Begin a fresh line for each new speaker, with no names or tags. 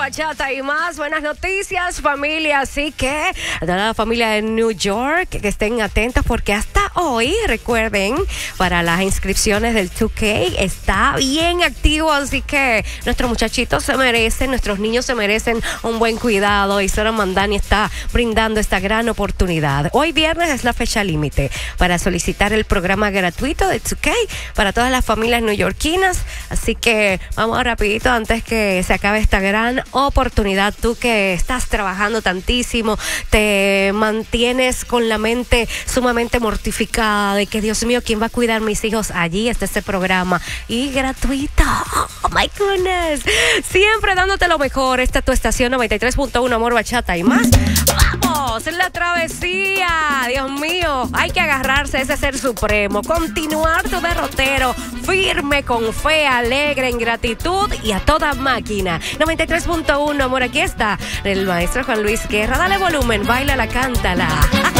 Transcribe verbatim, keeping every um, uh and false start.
bachata y más. Buenas noticias, familia. Así que a toda la familia de New York, que estén atentos porque hasta hoy, recuerden, para las inscripciones del dos K está bien activo. Así que nuestros muchachitos se merecen, nuestros niños se merecen un buen cuidado. Y Sora Mandani está brindando esta gran oportunidad. Hoy viernes es la fecha límite para solicitar el programa gratuito de dos K para todas las familias neoyorquinas. Así que vamos rapidito antes que se acabe esta gran oportunidad. Tú que estás trabajando tantísimo, te mantienes con la mente sumamente mortificada de que, Dios mío, ¿quién va a cuidar a mis hijos? Allí está este programa y gratuito. Oh my goodness. Siempre dándote lo mejor. Esta es tu estación noventa y tres punto uno, Amor, Bachata y más. ¡Vamos! En la travesía. Dios mío, hay que agarrarse a ese ser supremo. Continuar tu derrotero firme, con fe, alegre, en gratitud y a toda máquina. noventa y tres punto uno, amor, aquí está el maestro Juan Luis Guerra. Dale volumen, bailala, cántala.